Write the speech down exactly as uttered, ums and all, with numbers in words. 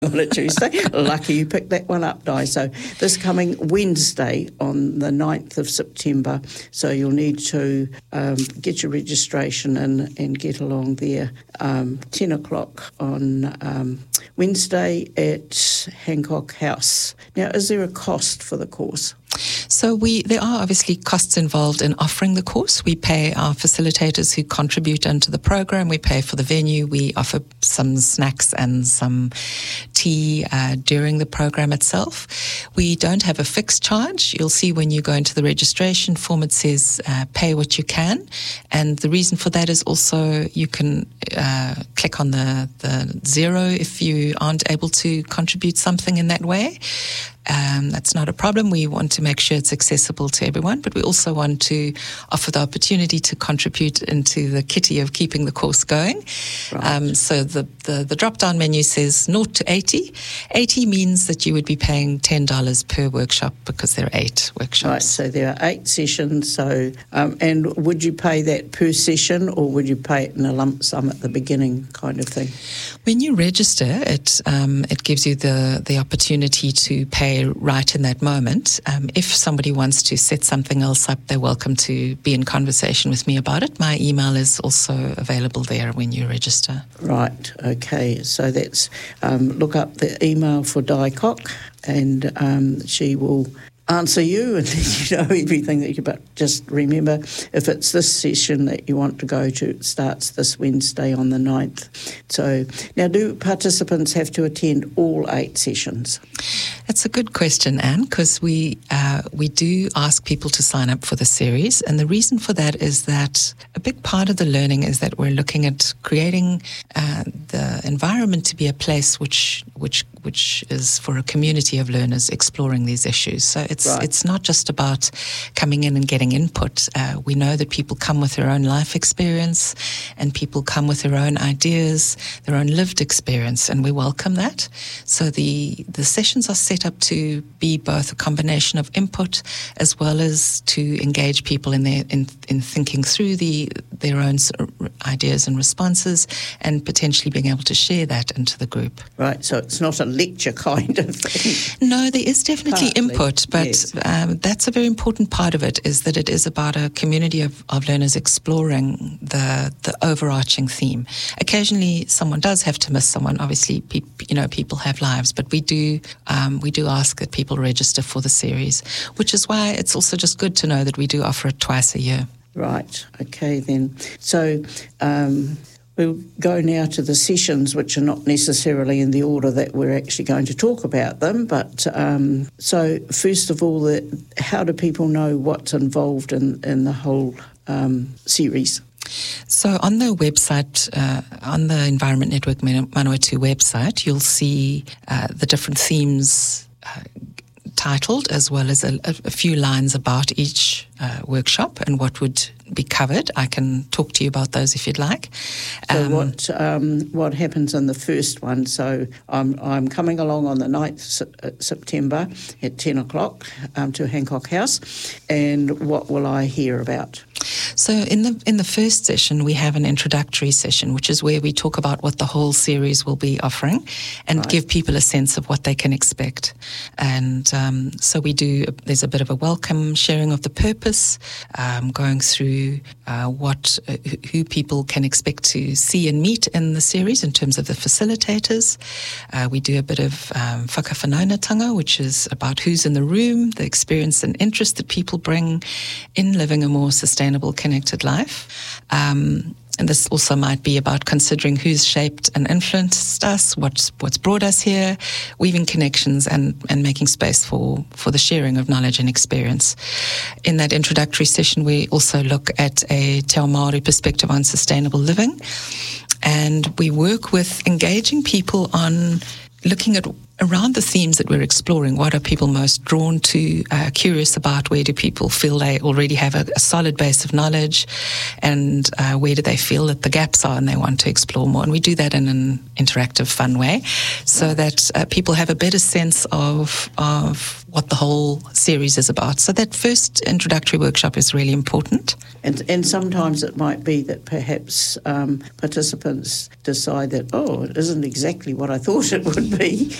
on a Tuesday. Lucky you picked that one up, Di. So this coming Wednesday on the ninth of September. So you'll need to um, get your registration in and get along there. Um, ten o'clock on um, Wednesday at Hancock House. Now, is there a cost for the course? So we there are obviously costs involved in offering the course. We pay our facilitators who contribute into the program. We pay for the venue. We offer some snacks and some tea uh, during the program itself. We don't have a fixed charge. You'll see when you go into the registration form, it says uh, pay what you can. And the reason for that is also you can uh, click on the, the zero if you aren't able to contribute something in that way. Um, that's not a problem. We want to make sure it's accessible to everyone, but we also want to offer the opportunity to contribute into the kitty of keeping the course going. Right. Um, so the, the, the drop-down menu says zero to eighty. eighty means that you would be paying ten dollars per workshop because there are eight workshops. Right, so there are eight sessions. So, um, and would you pay that per session or would you pay it in a lump sum at the beginning kind of thing? When you register, it um, it gives you the, the opportunity to pay right in that moment. Um, if somebody wants to set something else up, they're welcome to be in conversation with me about it. My email is also available there when you register. Right, okay. So that's, um, look up the email for Di Cock and um, she will answer you and let you know everything that you, but just remember, if it's this session that you want to go to, it starts this Wednesday on the ninth. So now, do participants have to attend all eight sessions? That's a good question, Anne, because we uh, we do ask people to sign up for the series, and the reason for that is that a big part of the learning is that we're looking at creating uh, the environment to be a place which which which is for a community of learners exploring these issues. So it's right. It's not just about coming in and getting input. Uh, we know that people come with their own life experience, and people come with their own ideas, their own lived experience, and we welcome that. So the the sessions are set up to be both a combination of input as well as to engage people in their in, in thinking through the their own ideas and responses, and potentially being able to share that into the group. Right, so it's not a lecture kind of thing. No, there is definitely Partly, input, but yes. um, that's a very important part of it, is that it is about a community of, of learners exploring the the overarching theme. Occasionally, someone does have to miss someone. Obviously, pe- you know, people have lives, but we do um, we do ask that people register for the series, which is why it's also just good to know that we do offer it twice a year. Right, okay then. So um, we'll go now to the sessions, which are not necessarily in the order that we're actually going to talk about them. But um, so first of all, the, how do people know what's involved in, in the whole um, series? So on the website, uh, on the Environment Network Manawatu website, you'll see uh, the different themes uh, titled, as well as a, a few lines about each uh, workshop and what would be covered. I can talk to you about those if you'd like. So um, what um, what happens in the first one? So I'm I'm coming along on the ninth of September at ten o'clock um, to Hancock House, and what will I hear about? So in the in the first session, we have an introductory session, which is where we talk about what the whole series will be offering and right. give people a sense of what they can expect. And um, so we do, there's a bit of a welcome, sharing of the purpose, um, going through uh, what uh, who people can expect to see and meet in the series in terms of the facilitators. Uh, we do a bit of um, whakawhanaungatanga, which is about who's in the room, the experience and interest that people bring in living a more sustainable, connected life. Um, and this also might be about considering who's shaped and influenced us, what's what's brought us here, weaving connections and, and making space for, for the sharing of knowledge and experience. In that introductory session, we also look at a Te Ao Māori perspective on sustainable living. And we work with engaging people on looking at around the themes that we're exploring. What are people most drawn to, uh, curious about? Where do people feel they already have a, a solid base of knowledge? And uh, where do they feel that the gaps are and they want to explore more? And we do that in an interactive, fun way so right. that uh, people have a better sense of of what the whole series is about. So that first introductory workshop is really important. And and sometimes it might be that perhaps um, participants decide that, oh, it isn't exactly what I thought it would be.